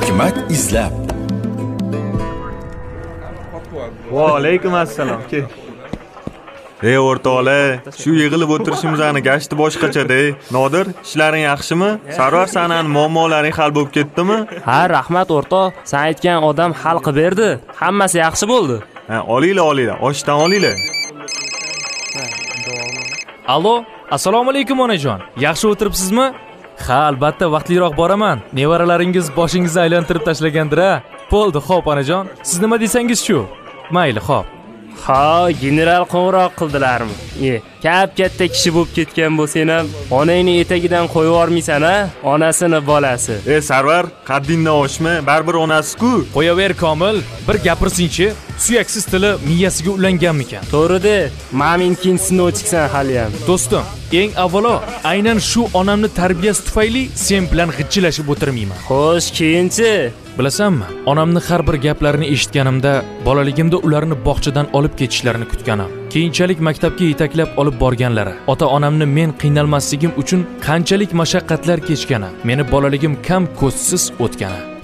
hikmat izlab. Va alaykum assalom. Ey o'rtoqlar, shu yig'ilib o'tirishimizni gashti boshqacha-da. Nodir, ishlaring yaxshimi? Sarvar sanan muammolaring hal bo'lib ketdimi? Ha, rahmat o'rtoq. Sen aytgan odam hal qilib berdi. Hammasi yaxshi bo'ldi. Ha, olinglar, oshdan olinglar. Allo, assalomu alaykum onajon. Yaxshi o'tiribsizmi? Ha, albatta vaqtliroq boraman. Nevaralaringiz boshingizni aylantirib tashlagandir-a? Bo'ldi, xo'p onajon. Siz nima desangiz shu? Mayli, xo'p. Ha, general qo'ng'iroq qildilarmi? Katta kishi bo'lib ketgan bo'lsang ham, onangni etagidan qo'yib yormaysan-a? Onasini bolasi. Sarvar, qaddingdan oshma, baribir onasi-ku. Qo'yaver Komil, bir gapirsinchi. Suyaksiz tili miyasiga ulanganmikan? To'g'ri-da, men ikkinchisini o'chiksan hali ham. Do'stim, eng avvalo, aynan shu onamni tarbiyasi tufayli sen bilan g'ichillashib o'tirmayman. Xo'sh, keyinchi? Bilasanmi, onamni har bir gaplarini eshitganimda, bolaligimda ularni bog'chadan olib ketishlarini kutganim. Keyinchalik maktabga yetaklab olib borganlari, ota-onamni men qiynalmasligim uchun qanchalik mashaqqatlar kechgani, meni bolaligim kam ko'zsiz o'tgani.